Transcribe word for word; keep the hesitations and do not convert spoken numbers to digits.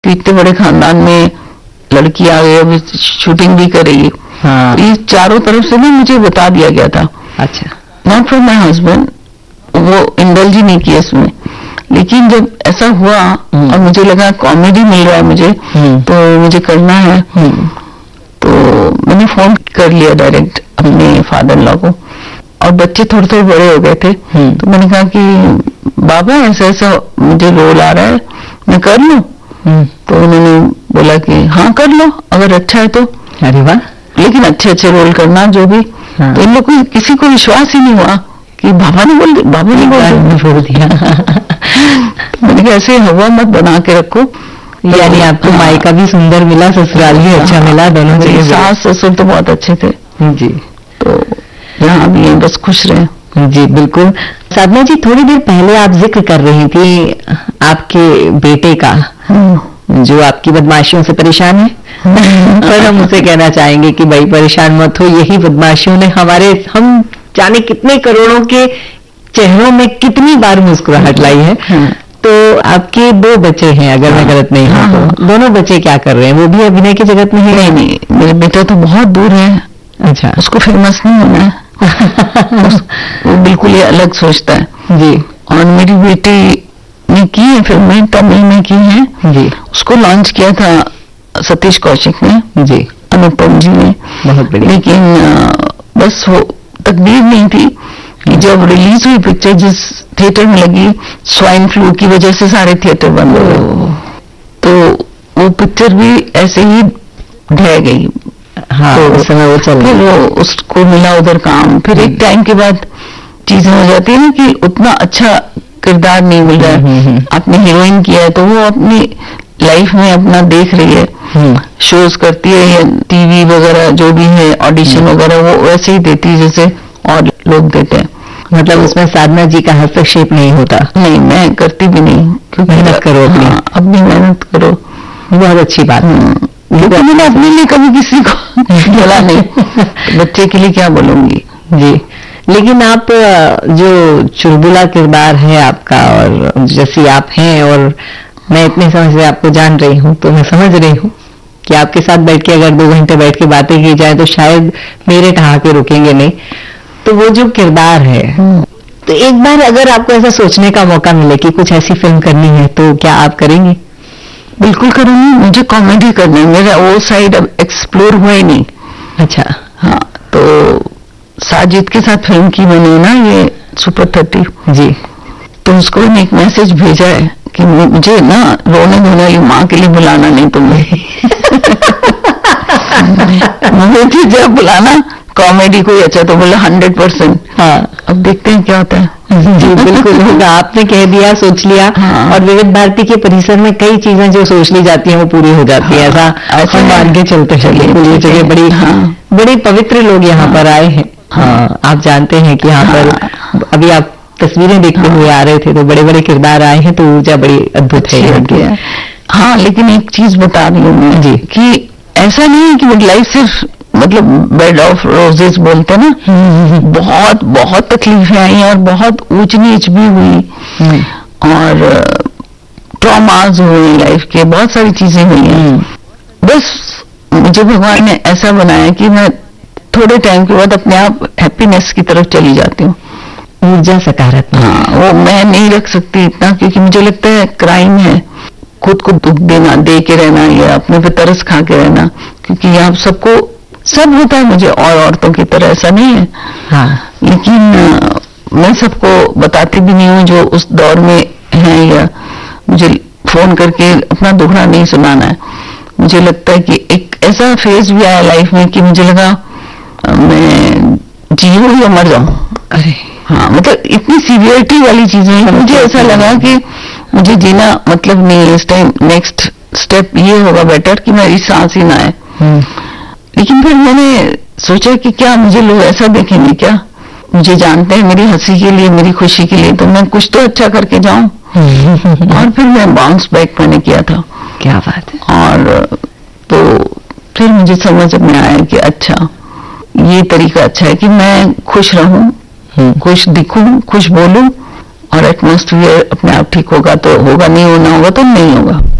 इतने बड़े खानदान में लड़की आ गई, अभी शूटिंग भी करेगी। हाँ। ये चारों तरफ से ना मुझे बता दिया गया था। अच्छा। नॉट फ्रॉम माई हस्बैंड, वो इंडल्ज ही नहीं किया इसमें, लेकिन जब ऐसा हुआ और मुझे लगा कॉमेडी मिल रहा है मुझे, तो मुझे करना है, तो मैंने फोन कर लिया डायरेक्ट अपने फादर इन लॉ को, और बच्चे थोड़े थोड़े बड़े हो गए थे, तो मैंने कहा कि बाबा ऐसा ऐसा मुझे रोल आ रहा है, मैं कर लूं? तो उन्होंने बोला कि हाँ कर लो, अगर अच्छा है तो। अरे वाह। लेकिन अच्छे अच्छे रोल करना जो भी। हाँ। तो इन लोग को किसी को विश्वास ही नहीं हुआ कि बाबा ने बोल बाबा ने बोल दिया। मैंने कहा ऐसे हवा मत बना के रखो। यानी आपको मायका भी सुंदर मिला, ससुराल भी अच्छा मिला, दोनों जगह। सास ससुर तो बहुत अच्छे थे जी, तो यहाँ भी हैं, बस खुश रहे। जी बिल्कुल। साधना जी, थोड़ी देर पहले आप जिक्र कर रही थी आपके बेटे का, जो आपकी बदमाशियों से परेशान है। पर हम उसे कहना चाहेंगे कि भाई परेशान मत हो, यही बदमाशियों ने हमारे हम जाने कितने करोड़ों के चेहरों में कितनी बार मुस्कुराहट लाई है। तो आपके दो बच्चे हैं, अगर मैं गलत नहीं हूँ तो दोनों बच्चे क्या कर रहे हैं? वो भी अभिनय की जगत में है? नहीं नहीं, मेरे बेटा तो बहुत दूर है। अच्छा। उसको फेमस नहीं होना है। वो बिल्कुल ही अलग सोचता है जी। और मेरी बेटी ने की है फिल्में, तमिल में की है जी। उसको लॉन्च किया था सतीश कौशिक ने जी, अनुपम जी ने, बहुत बढ़िया। लेकिन बस वो तकदीर नहीं थी कि जब रिलीज हुई पिक्चर, जिस थिएटर में लगी, स्वाइन फ्लू की वजह से सारे थिएटर बंद हो गए, तो वो पिक्चर भी ऐसे ही ढह गई। हाँ, तो उस समय वो चल फिर वो उसको मिला उधर काम, फिर एक टाइम के बाद चीजें हो जाती है ना कि उतना अच्छा किरदार नहीं मिल रहा है। आपने हीरोइन किया है तो वो अपनी लाइफ में अपना देख रही है, शोज करती है या टीवी वगैरह जो भी है, ऑडिशन वगैरह वो वैसे ही देती है जैसे और लोग देते हैं। मतलब तो, उसमें साधना जी का हस्तक्षेप नहीं होता? नहीं, मैं करती भी नहीं। मेहनत करो अपनी। हाँ, अपनी मेहनत करो, बहुत अच्छी बात है। लेकिन मैंने अपने लिए कभी किसी को बोला नहीं, बच्चे के लिए क्या बोलूंगी। जी, लेकिन आप जो चुलबुला किरदार है आपका, और जैसी आप हैं, और मैं इतने समय से आपको जान रही हूँ, तो मैं समझ रही हूँ कि आपके साथ बैठ के अगर दो घंटे बैठ के बातें की जाए तो शायद मेरे ठहाके रुकेंगे नहीं। तो वो जो किरदार है, तो एक बार अगर आपको ऐसा सोचने का मौका मिले कि कुछ ऐसी फिल्म करनी है, तो क्या आप करेंगे? बिल्कुल करूंगी। मुझे कॉमेडी करना है, मेरा वो साइड अब एक्सप्लोर हुआ ही नहीं। अच्छा। हाँ, तो साजिद के साथ फिल्म की मैंने ना, ये सुपर थर्टी जी, तो उसको मैंने एक मैसेज भेजा है कि मुझे ना रोने धोने वाली माँ के लिए बुलाना नहीं तुम्हें। मुझे जब बुलाना कॉमेडी कोई अच्छा तो बोला हंड्रेड परसेंट। हाँ, अब देखते हैं क्या होता है। जी बिल्कुल होगा। आपने कह दिया, सोच लिया। हाँ। और विविध भारती के परिसर में कई चीजें जो सोच ली जाती हैं वो पूरी हो जाती है। हाँ, ऐसा हम मान के चलते हैं। ये जगह बड़ी, हाँ, बड़े पवित्र लोग यहाँ हाँ, पर आए हैं। हाँ, आप जानते हैं कि यहाँ हाँ, पर अभी आप तस्वीरें देखते हाँ, हुए आ रहे थे, तो बड़े बड़े किरदार आए हैं, तो ऊर्जा बड़ी अद्भुत है। हाँ, लेकिन एक चीज बता रही हूँ मैं जी, कि ऐसा नहीं है कि लाइफ सिर्फ मतलब बेड ऑफ रोजेस बोलते ना, बहुत बहुत तकलीफें आई और बहुत ऊंच नीच भी हुई और ट्रॉमाज हुए लाइफ के, बहुत सारी चीजें हुई हैं। बस मुझे भगवान ने ऐसा बनाया कि मैं थोड़े टाइम के बाद अपने आप हैप्पीनेस की तरफ चली जाती हूँ। ऊर्जा सकारात्मक। हाँ, वो मैं नहीं रख सकती इतना, क्योंकि मुझे लगता है क्राइम है खुद को दुख देना, दे के रहना या अपने पे तरस खा के रहना, क्योंकि यहाँ सबको सब होता है, मुझे और औरतों की तरह ऐसा नहीं है। हाँ, लेकिन आ, मैं सबको बताती भी नहीं हूँ जो उस दौर में है, या मुझे फोन करके अपना दुखड़ा नहीं सुनाना है। मुझे लगता है कि एक ऐसा फेज भी आया लाइफ में कि मुझे लगा आ, मैं जीऊँ या मर जाऊं। अरे हाँ, मतलब इतनी सीवियरिटी वाली चीजें, मुझे ऐसा लगा कि मुझे जीना मतलब नहीं है इस टाइम, नेक्स्ट स्टेप ये होगा बेटर कि मेरी सांस ही ना आए। लेकिन फिर मैंने सोचा कि क्या मुझे लोग ऐसा देखेंगे क्या, मुझे जानते हैं मेरी हंसी के लिए, मेरी खुशी के लिए, तो मैं कुछ तो अच्छा करके जाऊं। और फिर मैं बाउंस बैक मैंने किया था। क्या बात है। और तो फिर मुझे समझ में आया कि अच्छा ये तरीका अच्छा है कि मैं खुश रहूं, खुश दिखूं, खुश बोलूं, और एटमॉस्फेयर अपने आप ठीक होगा तो होगा, नहीं होना होगा तो नहीं होगा।